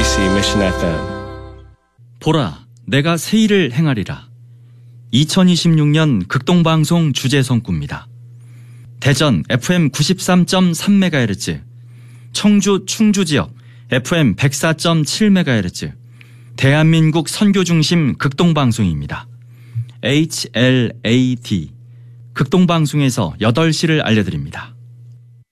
KBC Mission FM. 보라, 내가 새 일을 행하리라. 2026년 극동방송 주제성구입니다. 대전 FM 93.3MHz, 청주 충주지역 FM 104.7MHz, 대한민국 선교중심 극동방송입니다. HLAD, 극동방송에서 8시를 알려드립니다.